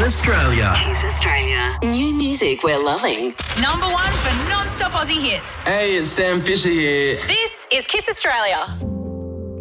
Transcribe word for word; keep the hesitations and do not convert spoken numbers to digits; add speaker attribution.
Speaker 1: Australia.
Speaker 2: Kiss Australia. New music we're loving.
Speaker 3: Number one for non-stop Aussie hits.
Speaker 4: Hey, it's Sam Fisher here.
Speaker 3: This is Kiss Australia.